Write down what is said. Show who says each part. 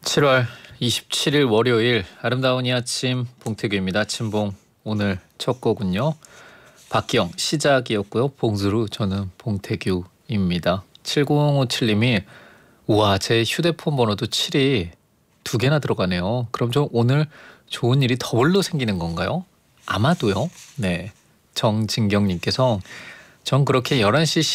Speaker 1: 7월 27일 월요일 아름다운 이 아침 봉태규입니다. 침봉 오늘 첫 곡은요. 박기영 시작이었고요. 봉수루 저는 봉태규입니다. 7057님이 우와 제 휴대폰 번호도 7이 두 개나 들어가네요. 그럼 저 오늘 좋은 일이 더블로 생기는 건가요? 아마도요. 네. 정진경님께서 전 그렇게 11시